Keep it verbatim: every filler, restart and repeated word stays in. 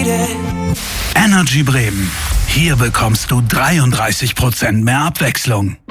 Energy Bremen. Hier bekommst du dreiunddreißig Prozent mehr Abwechslung.